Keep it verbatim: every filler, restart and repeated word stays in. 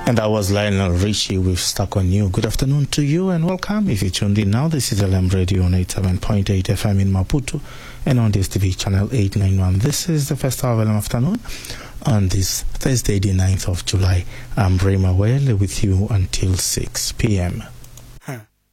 And that was Lionel Richie with Stuck on You. Good afternoon to you and welcome. If you tuned in now, this is L M Radio on eighty-seven point eight F M in Maputo and on this T V channel eight ninety-one. This is the first hour of L M afternoon on this Thursday, the ninth of July. I'm Ray Mawele with you until six p.m.